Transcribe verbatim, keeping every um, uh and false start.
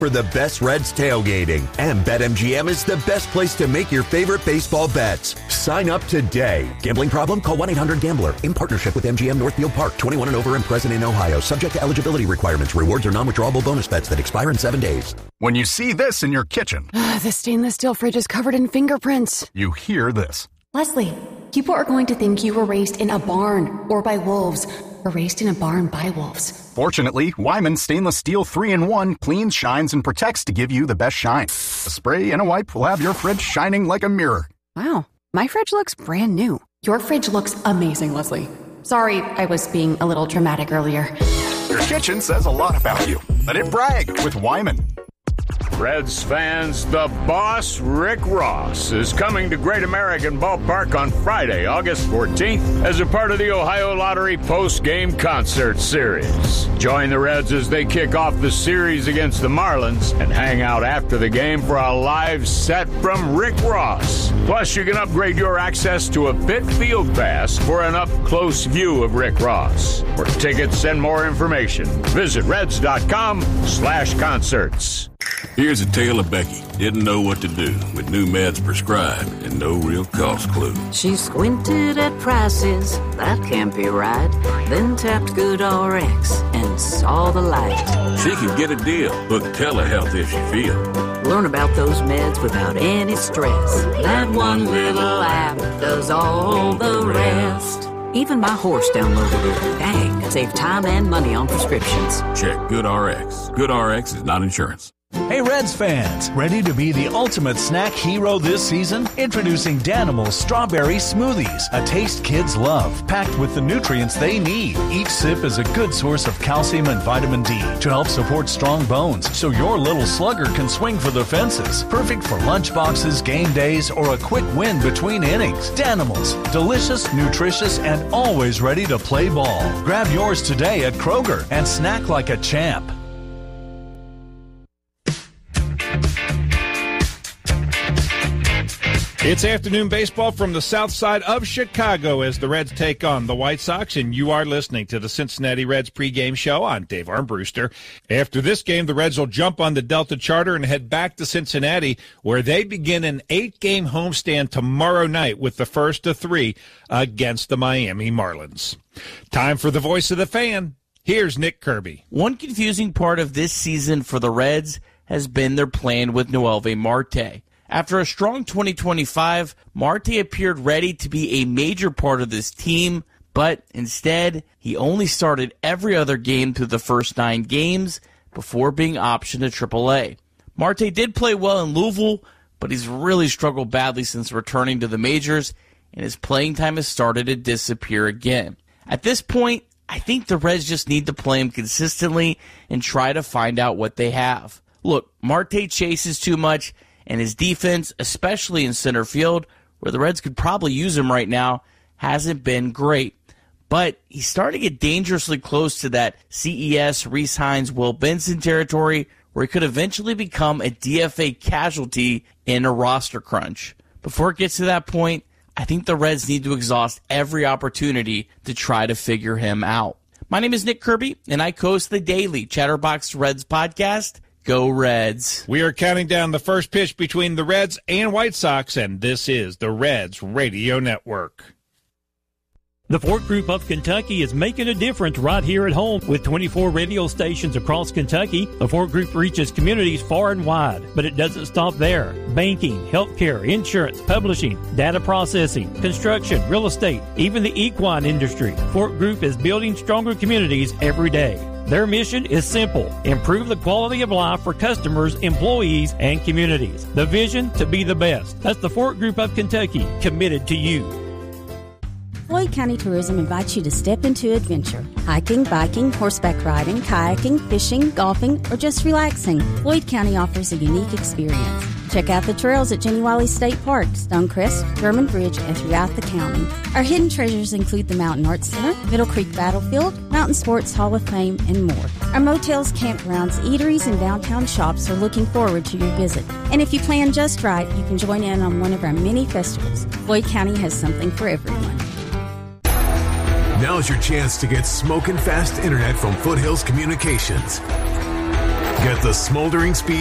for the best Reds tailgating. And BetMGM is the best place to make your favorite baseball bets. Sign up today. Gambling problem? Call one eight hundred gambler. In partnership with M G M Northfield Park. twenty-one and over and present in Ohio. Subject to eligibility requirements. Rewards are non-withdrawable bonus bets that expire in seven days. When you see this in your kitchen. The stainless steel fridge is covered in fingerprints. You hear this. Leslie, people are going to think you were raised in a barn or by wolves, or raised in a barn by wolves. Fortunately, Wyman Stainless Steel three in one cleans, shines, and protects to give you the best shine. A spray and a wipe will have your fridge shining like a mirror. Wow, my fridge looks brand new. Your fridge looks amazing, Leslie. Sorry, I was being a little dramatic earlier. Your kitchen says a lot about you. Let it brag with Wyman. Reds fans, the boss, Rick Ross, is coming to Great American Ballpark on Friday, August fourteenth, as a part of the Ohio Lottery post-game concert series. Join the Reds as they kick off the series against the Marlins and hang out after the game for a live set from Rick Ross. Plus, you can upgrade your access to a Fit Field Pass for an up-close view of Rick Ross. For tickets and more information, visit reds.com slash concerts. Here's a tale of Becky. Didn't know what to do with new meds prescribed and no real cost clue. She squinted at prices, that can't be right. Then tapped GoodRx and saw the light. She could get a deal, book telehealth if she feel. Learn about those meds without any stress. That one little app does all the rest. Even my horse downloaded it. Dang, save time and money on prescriptions. Check GoodRx. GoodRx is not insurance. Hey Reds fans, ready to be the ultimate snack hero this season? Introducing Danimals Strawberry Smoothies, a taste kids love, packed with the nutrients they need. Each sip is a good source of calcium and vitamin D to help support strong bones so your little slugger can swing for the fences. Perfect for lunch boxes, game days, or a quick win between innings. Danimals, delicious, nutritious, and always ready to play ball. Grab yours today at Kroger and snack like a champ. It's afternoon baseball from the south side of Chicago as the Reds take on the White Sox, and you are listening to the Cincinnati Reds pregame show. I'm Dave Armbruster. After this game, the Reds will jump on the Delta Charter and head back to Cincinnati, where they begin an eight-game homestand tomorrow night with the first of three against the Miami Marlins. Time for the voice of the fan. Here's Nick Kirby. One confusing part of this season for the Reds has been their plan with Noelvi Marte. After a strong twenty twenty-five, Marte appeared ready to be a major part of this team, but instead, he only started every other game through the first nine games before being optioned to triple A. Marte did play well in Louisville, but he's really struggled badly since returning to the majors, and his playing time has started to disappear again. At this point, I think the Reds just need to play him consistently and try to find out what they have. Look, Marte chases too much, and his defense, especially in center field, where the Reds could probably use him right now, hasn't been great. But he's starting to get dangerously close to that C E S, Rhys Hines, Will Benson territory, where he could eventually become a D F A casualty in a roster crunch. Before it gets to that point, I think the Reds need to exhaust every opportunity to try to figure him out. My name is Nick Kirby, and I co-host the daily Chatterbox Reds podcast. Go Reds. We are counting down the first pitch between the Reds and White Sox, and this is the Reds Radio Network. The Fort Group of Kentucky is making a difference right here at home. With twenty-four radio stations across Kentucky, the Fort Group reaches communities far and wide. But it doesn't stop there. Banking, healthcare, insurance, publishing, data processing, construction, real estate, even the equine industry. Fort Group is building stronger communities every day. Their mission is simple: improve the quality of life for customers, employees, and communities. The vision to be the best. That's the Fort Group of Kentucky, committed to you. Floyd County Tourism invites you to step into adventure. Hiking, biking, horseback riding, kayaking, fishing, golfing, or just relaxing. Floyd County offers a unique experience. Check out the trails at Jenny Wiley State Park, Stonecrest, German Bridge, and throughout the county. Our hidden treasures include the Mountain Arts Center, Middle Creek Battlefield, Mountain Sports Hall of Fame, and more. Our motels, campgrounds, eateries, and downtown shops are looking forward to your visit. And if you plan just right, you can join in on one of our many festivals. Floyd County has something for everyone. Now's your chance to get smoking fast internet from Foothills Communications. Get the smoldering speed